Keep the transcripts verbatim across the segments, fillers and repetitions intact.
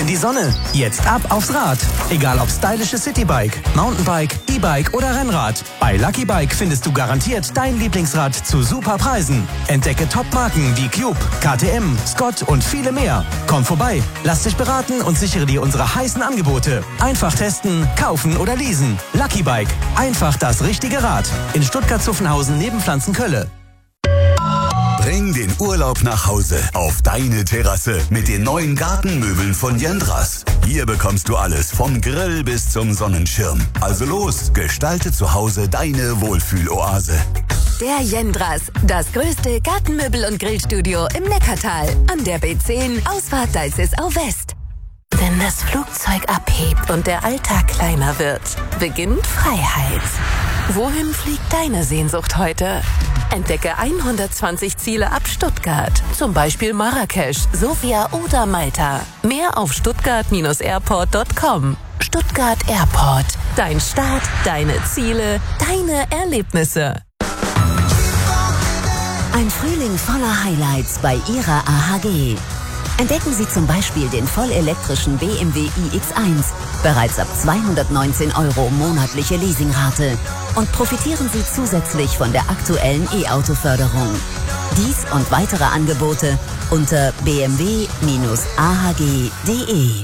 in die Sonne. Jetzt ab aufs Rad. Egal ob stylisches Citybike, Mountainbike, E-Bike oder Rennrad. Bei Lucky Bike findest du garantiert dein Lieblingsrad zu super Preisen. Entdecke Top-Marken wie Cube, K T M, Scott und viele mehr. Komm vorbei, lass dich beraten und sichere dir unsere heißen Angebote. Einfach testen, kaufen oder leasen. Lucky Bike. Einfach das richtige Rad. In Stuttgart-Zuffenhausen neben Pflanzenkölle. Bring den Urlaub nach Hause auf deine Terrasse mit den neuen Gartenmöbeln von Jendras. Hier bekommst du alles vom Grill bis zum Sonnenschirm. Also los, gestalte zu Hause deine Wohlfühloase. Der Jendras, das größte Gartenmöbel- und Grillstudio im Neckartal. An der B zehn, Ausfahrt Deißesau West. Wenn das Flugzeug abhebt und der Alltag kleiner wird, beginnt Freiheit. Wohin fliegt deine Sehnsucht heute? Entdecke hundertzwanzig Ziele ab Stuttgart. Zum Beispiel Marrakesch, Sofia oder Malta. Mehr auf stuttgart airport punkt com. Stuttgart Airport. Dein Start, deine Ziele, deine Erlebnisse. Ein Frühling voller Highlights bei Ihrer A H G. Entdecken Sie zum Beispiel den vollelektrischen B M W i X eins, bereits ab zweihundertneunzehn Euro monatliche Leasingrate. Und profitieren Sie zusätzlich von der aktuellen E-Auto-Förderung. Dies und weitere Angebote unter b m w Bindestrich a h g punkt d e.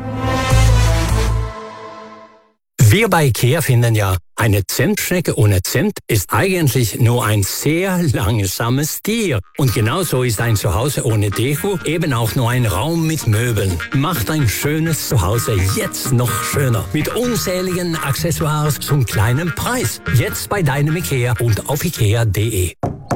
Wir bei IKEA finden ja, eine Zentschnecke ohne Zent ist eigentlich nur ein sehr langsames Tier. Und genauso ist ein Zuhause ohne Deko eben auch nur ein Raum mit Möbeln. Macht ein schönes Zuhause jetzt noch schöner. Mit unzähligen Accessoires zum kleinen Preis. Jetzt bei deinem IKEA und auf ikea punkt d e.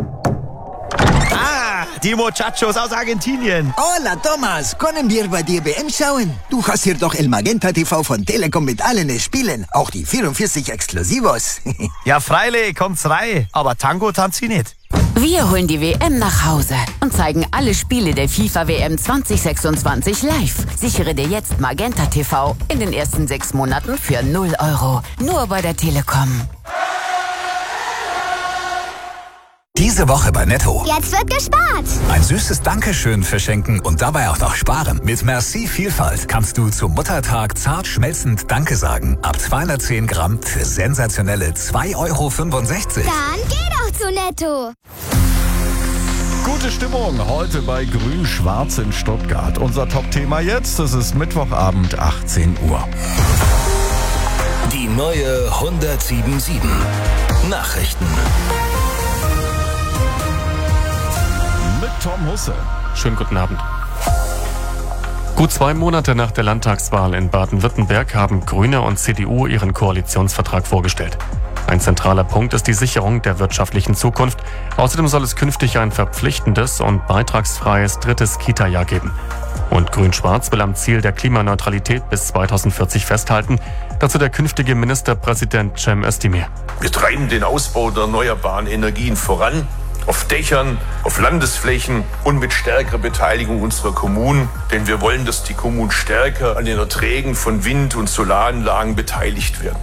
Die Muchachos aus Argentinien. Hola, Thomas. Können wir bei dir W M schauen? Du hast hier doch El Magenta T V von Telekom mit allen Spielen. Auch die vierundvierzig Exklusivos. Ja, freilich, kommt's rein. Aber Tango tanzt sie nicht. Wir holen die W M nach Hause und zeigen alle Spiele der FIFA W M zwanzig sechsundzwanzig live. Sichere dir jetzt Magenta T V in den ersten sechs Monaten für null Euro. Nur bei der Telekom. Diese Woche bei Netto. Jetzt wird gespart. Ein süßes Dankeschön verschenken und dabei auch noch sparen. Mit Merci Vielfalt kannst du zum Muttertag zart schmelzend Danke sagen. Ab zweihundertzehn Gramm für sensationelle zwei Euro fünfundsechzig. Dann geh doch zu Netto. Gute Stimmung heute bei Grün-Schwarz in Stuttgart. Unser Top-Thema jetzt, es ist Mittwochabend, achtzehn Uhr. Die neue hundertsieben sieben Nachrichten. Mit Tom Husse. Schönen guten Abend. Gut zwei Monate nach der Landtagswahl in Baden-Württemberg haben Grüne und C D U ihren Koalitionsvertrag vorgestellt. Ein zentraler Punkt ist die Sicherung der wirtschaftlichen Zukunft. Außerdem soll es künftig ein verpflichtendes und beitragsfreies drittes Kita-Jahr geben. Und Grün-Schwarz will am Ziel der Klimaneutralität bis zweitausendvierzig festhalten. Dazu der künftige Ministerpräsident Cem Özdemir. Wir treiben den Ausbau der erneuerbaren Energien voran. Auf Dächern, auf Landesflächen und mit stärkerer Beteiligung unserer Kommunen. Denn wir wollen, dass die Kommunen stärker an den Erträgen von Wind- und Solaranlagen beteiligt werden.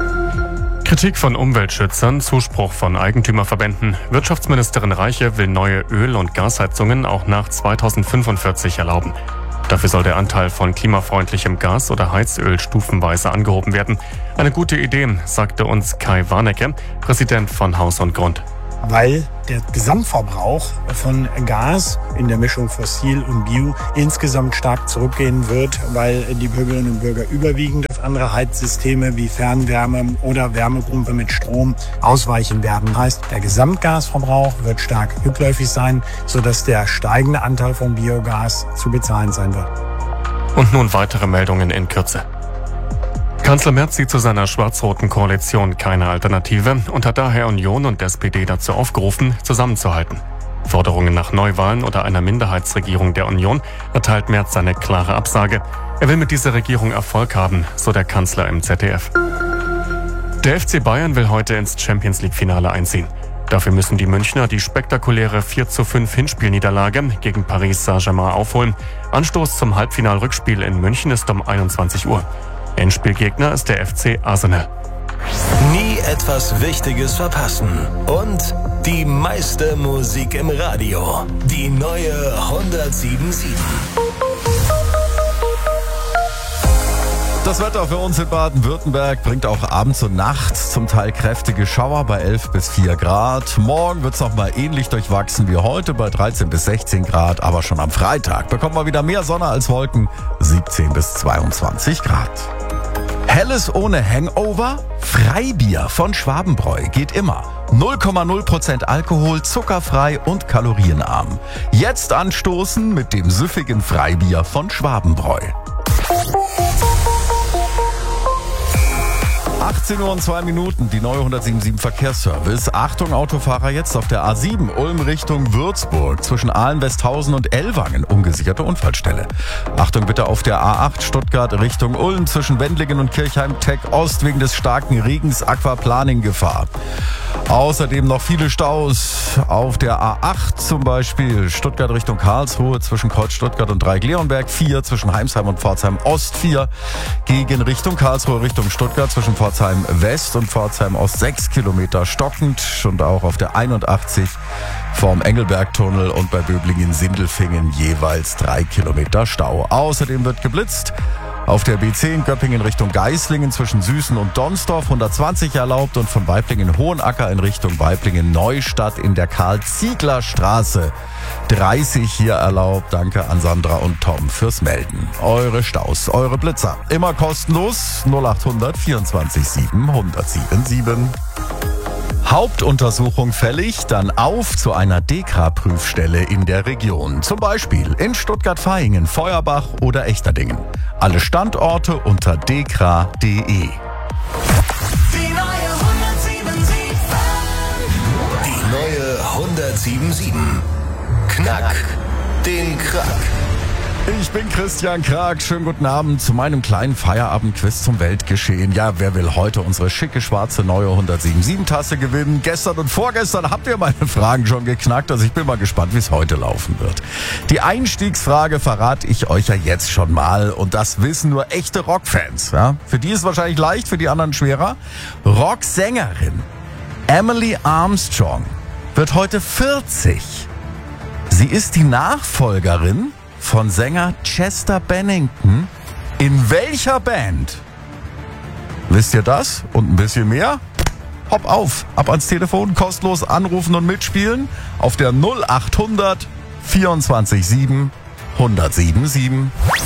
Kritik von Umweltschützern, Zuspruch von Eigentümerverbänden. Wirtschaftsministerin Reiche will neue Öl- und Gasheizungen auch nach zweitausendfünfundvierzig erlauben. Dafür soll der Anteil von klimafreundlichem Gas oder Heizöl stufenweise angehoben werden. Eine gute Idee, sagte uns Kai Warnecke, Präsident von Haus und Grund. Weil der Gesamtverbrauch von Gas in der Mischung Fossil und Bio insgesamt stark zurückgehen wird, weil die Bürgerinnen und Bürger überwiegend auf andere Heizsysteme wie Fernwärme oder Wärmepumpe mit Strom ausweichen werden. Heißt, der Gesamtgasverbrauch wird stark rückläufig sein, sodass der steigende Anteil von Biogas zu bezahlen sein wird. Und nun weitere Meldungen in Kürze. Kanzler Merz sieht zu seiner schwarz-roten Koalition keine Alternative und hat daher Union und S P D dazu aufgerufen, zusammenzuhalten. Forderungen nach Neuwahlen oder einer Minderheitsregierung der Union erteilt Merz seine klare Absage. Er will mit dieser Regierung Erfolg haben, so der Kanzler im Z D F. Der F C Bayern will heute ins Champions-League-Finale einziehen. Dafür müssen die Münchner die spektakuläre vier zu fünf Hinspielniederlage gegen Paris Saint-Germain aufholen. Anstoß zum Halbfinal-Rückspiel in München ist um einundzwanzig Uhr. Endspielgegner ist der F C Arsenal. Nie etwas Wichtiges verpassen. Und die meiste Musik im Radio. Die neue hundertsieben sieben. Das Wetter für uns in Baden-Württemberg bringt auch abends und nachts zum Teil kräftige Schauer bei elf bis vier Grad. Morgen wird es nochmal ähnlich durchwachsen wie heute bei dreizehn bis sechzehn Grad. Aber schon am Freitag bekommen wir wieder mehr Sonne als Wolken, siebzehn bis zweiundzwanzig Grad. Helles ohne Hangover? Freibier von Schwabenbräu geht immer. null Komma null Prozent Alkohol, zuckerfrei und kalorienarm. Jetzt anstoßen mit dem süffigen Freibier von Schwabenbräu. achtzehn Uhr und zwei Minuten, die neue hundertsieben Verkehrsservice. Achtung Autofahrer, jetzt auf der A sieben Ulm Richtung Würzburg zwischen Ahlen-Westhausen und Ellwangen ungesicherte Unfallstelle. Achtung bitte auf der A acht Stuttgart Richtung Ulm zwischen Wendlingen und Kirchheim-Tech Ost wegen des starken Regens Aquaplaning Gefahr. Außerdem noch viele Staus auf der A acht, zum Beispiel Stuttgart Richtung Karlsruhe zwischen Kreuz Stuttgart und Dreieck-Leonberg vier, zwischen Heimsheim und Pforzheim Ost vier, gegen Richtung Karlsruhe Richtung Stuttgart zwischen Pforzheim West und Pforzheim Ost sechs Kilometer stockend und auch auf der einundachtzig vorm Engelbergtunnel und bei Böblingen-Sindelfingen jeweils drei Kilometer Stau. Außerdem wird geblitzt. Auf der B zehn Göppingen Richtung Geislingen zwischen Süßen und Donsdorf hundertzwanzig erlaubt und von Weiblingen-Hohenacker in Richtung Weiblingen-Neustadt in der Karl-Ziegler-Straße dreißig hier erlaubt. Danke an Sandra und Tom fürs Melden. Eure Staus, eure Blitzer, immer kostenlos. null acht hundert vierundzwanzig sieben hundertsiebenundsiebzig. Hauptuntersuchung fällig, dann auf zu einer D K R-Prüfstelle in der Region. Zum Beispiel in Stuttgart-Vaihingen, Feuerbach oder Echterdingen. Alle Standorte unter d k r punkt d e. Die neue hundertsiebenundsiebzig. Die neue hundertsiebenundsiebzig. Knack den Krack. Ich bin Christian Krag. Schönen guten Abend zu meinem kleinen Feierabendquiz zum Weltgeschehen. Ja, wer will heute unsere schicke schwarze neue hundertsiebenundsiebzig-Tasse gewinnen? Gestern und vorgestern habt ihr meine Fragen schon geknackt. Also ich bin mal gespannt, wie es heute laufen wird. Die Einstiegsfrage verrate ich euch ja jetzt schon mal. Und das wissen nur echte Rockfans. Ja? Für die ist es wahrscheinlich leicht, für die anderen schwerer. Rocksängerin Emily Armstrong wird heute vierzig. Sie ist die Nachfolgerin von Sänger Chester Bennington. In welcher Band? Wisst ihr das und ein bisschen mehr? Hopp auf, ab ans Telefon, kostenlos anrufen und mitspielen auf der null acht hundert vierundzwanzig sieben hundertsiebenundsiebzig.